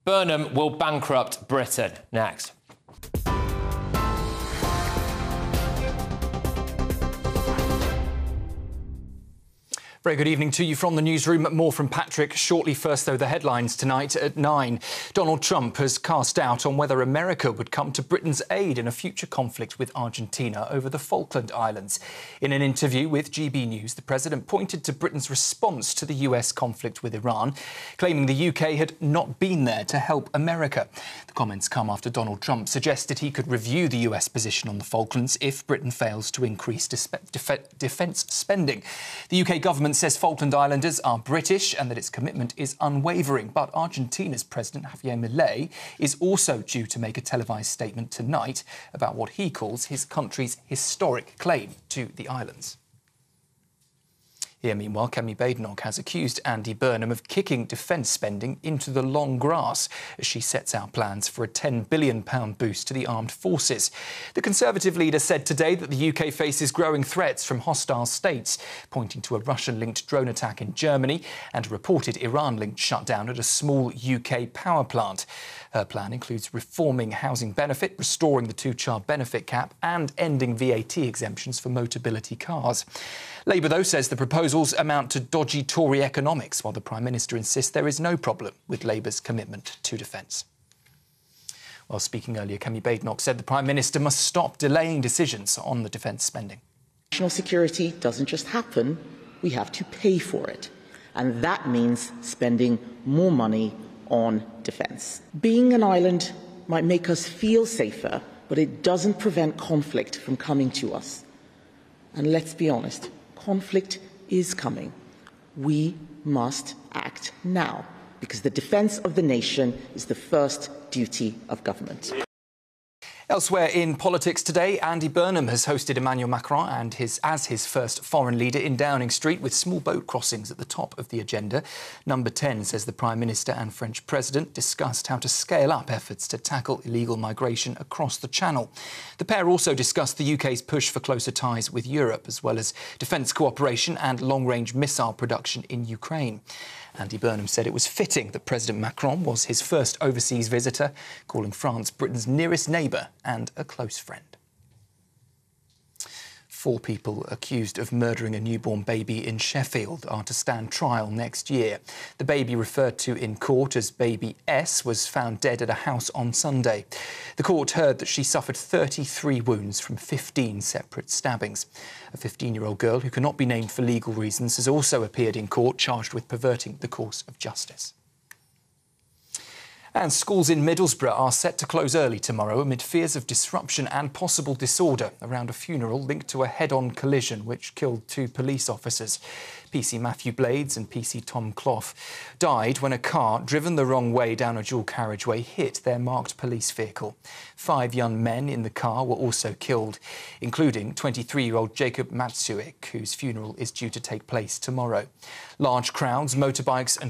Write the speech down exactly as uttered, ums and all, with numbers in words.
Burnham will bankrupt Britain. Next. Very good evening to you from the newsroom. More from Patrick shortly. First, though, the headlines tonight at nine. Donald Trump has cast doubt on whether America would come to Britain's aid in a future conflict with Argentina over the Falkland Islands. In an interview with G B News, the president pointed to Britain's response to the U S conflict with Iran, claiming the U K had not been there to help America. The comments come after Donald Trump suggested he could review the U S position on the Falklands if Britain fails to increase defence spending. The U K government says Falkland Islanders are British and that its commitment is unwavering. But Argentina's President Javier Milei is also due to make a televised statement tonight about what he calls his country's historic claim to the islands. Here, meanwhile, Kemi Badenoch has accused Andy Burnham of kicking defence spending into the long grass as she sets out plans for a ten billion pounds boost to the armed forces. The Conservative leader said today that the U K faces growing threats from hostile states, pointing to a Russian-linked drone attack in Germany and a reported Iran-linked shutdown at a small U K power plant. Her plan includes reforming housing benefit, restoring the two-child benefit cap and ending V A T exemptions for Motability cars. Labour, though, says the proposals amount to dodgy Tory economics, while the Prime Minister insists there is no problem with Labour's commitment to defence. While speaking earlier, Kemi Badenoch said the Prime Minister must stop delaying decisions on the defence spending. National security doesn't just happen, we have to pay for it. And that means spending more money on defence. Being an island might make us feel safer, but it doesn't prevent conflict from coming to us. And let's be honest, conflict is coming. We must act now, because the defence of the nation is the first duty of government. Elsewhere in politics today, Andy Burnham has hosted Emmanuel Macron and his, as his first foreign leader in Downing Street, with small boat crossings at the top of the agenda. Number ten says the Prime Minister and French President discussed how to scale up efforts to tackle illegal migration across the Channel. The pair also discussed the U K's push for closer ties with Europe, as well as defence cooperation and long-range missile production in Ukraine. Andy Burnham said it was fitting that President Macron was his first overseas visitor, calling France Britain's nearest neighbour and a close friend. Four people accused of murdering a newborn baby in Sheffield are to stand trial next year. The baby, referred to in court as baby S, was found dead at a house on Sunday. The court heard that she suffered thirty-three wounds from fifteen separate stabbings. A fifteen-year-old girl, who cannot be named for legal reasons, has also appeared in court, charged with perverting the course of justice. And schools in Middlesbrough are set to close early tomorrow amid fears of disruption and possible disorder around a funeral linked to a head-on collision which killed two police officers. P C Matthew Blades and P C Tom Clough died when a car driven the wrong way down a dual carriageway hit their marked police vehicle. Five young men in the car were also killed, including twenty-three-year-old Jacob Matsuik, whose funeral is due to take place tomorrow. Large crowds, motorbikes and